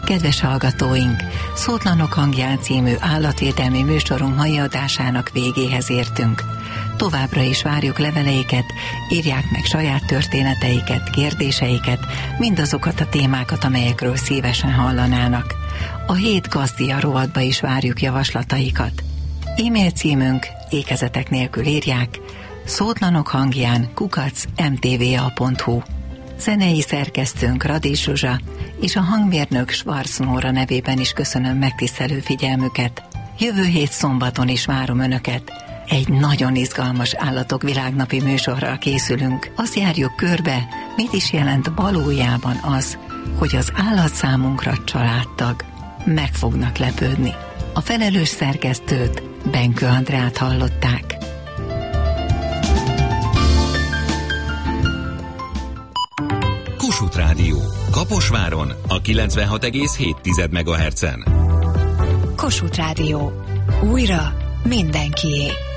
Kedves hallgatóink, Szótlanok hangján című állatvédelmi műsorunk mai adásának végéhez értünk. Továbbra is várjuk leveleiket, írják meg saját történeteiket, kérdéseiket, mindazokat a témákat, amelyekről szívesen hallanának. A Hét Gazdia rovatba is várjuk javaslataikat. E-mail címünk ékezetek nélkül írják szótlanokhangján@mtva.hu. Zenei szerkesztőnk Radis Zsuzsa és a hangmérnök Schwarz Nóra nevében is köszönöm megtisztelő figyelmüket. Jövő hét szombaton is várom Önöket. Egy nagyon izgalmas Állatok világnapi műsorral készülünk. Azt járjuk körbe, mit is jelent valójában az, hogy az állat számunkra családtag. Meg fognak lepődni. A felelős szerkesztőt, Benkő Andrát hallották. Kossuth Rádió. Kaposváron a 96,7 MHz-en. Kossuth Rádió. Újra mindenkié.